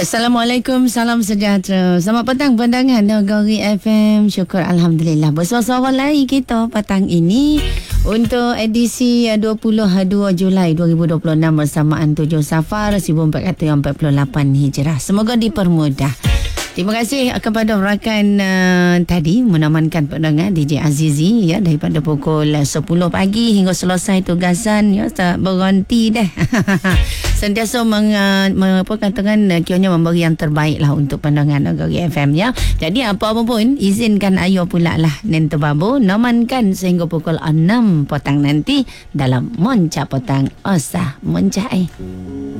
Assalamualaikum, salam sejahtera. Selamat petang pandangan Nagari FM. Syukur Alhamdulillah. Bersuara-suara lagi kita petang ini untuk edisi 22 Julai 2026 bersamaan 7 Safar 1448 Hijrah. Semoga dipermudah. Terima kasih kepada rakan tadi menamankan pendengar DJ Azizi ya, daripada pukul 10 pagi hingga selesai tugasan ya, tak berhenti dah. Sentiasa kiranya memberi yang terbaik lah untuk pendengar Nagari FM ya. Jadi apa-apa pun izinkan ayo pula lah Nen Tebabu namankan sehingga pukul 6 petang nanti dalam Monca Petang Osah Moncai.